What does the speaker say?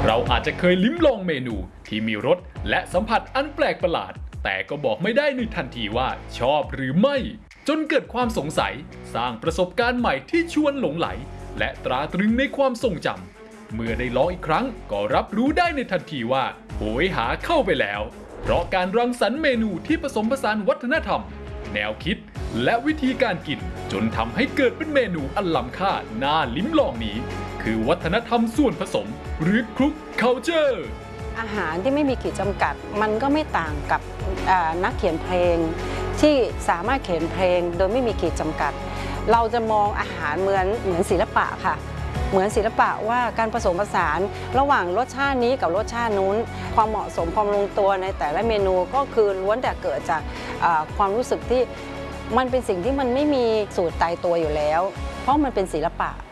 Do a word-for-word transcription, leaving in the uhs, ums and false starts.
เราอาจจะเคยลิ้มลองเมนูที่มีรสและสัมผัสอันแปลกประหลาดแต่ก็บอกไม่ได้ในทันทีว่าชอบหรือไม่จนเกิดความสงสัยสร้างประสบการณ์ใหม่ที่ชวนหลงไหลและตราตรึงในความทรงจำเมื่อได้ลองอีกครั้งก็รับรู้ได้ในทันทีว่าโหยหาเข้าไปแล้วเพราะการรังสรรค์เมนูที่ผสมผสานวัฒนธรรมแนวคิดและวิธีการกินจนทำให้เกิดเป็นเมนูอันล้ำค่าน่าลิ้มลองนี้คือวัฒนธรรมส่วนผสมหรือคลุก culture อาหารที่ไม่มีขีดจำกัดมันก็ไม่ต่างกับนักเขียนเพลงที่สามารถเขียนเพลงโดยไม่มีขีดจำกัดเราจะมองอาหารเหมือนเหมือนศิลปะค่ะเหมือนศิลปะว่าการผสมผสานระหว่างรสชาตินี้กับรสชาตินู้นความเหมาะสมความลงตัวในแต่ละเมนูก็คือล้วนแต่เกิดจากความรู้สึกที่มันเป็นสิ่งที่มันไม่มีสูตรตายตัวอยู่แล้วเพราะมันเป็นศิลปะ